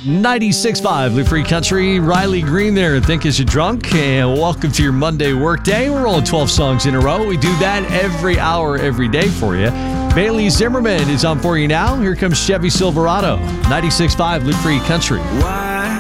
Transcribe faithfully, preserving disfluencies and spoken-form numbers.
ninety-six point five, Live Free Country. Riley Green there, Think Is You Drunk? And welcome to your Monday workday. We're rolling twelve songs in a row. We do that every hour, every day for you. Bailey Zimmerman is on for you now. Here comes Chevy Silverado, ninety-six point five, Live Free Country. Why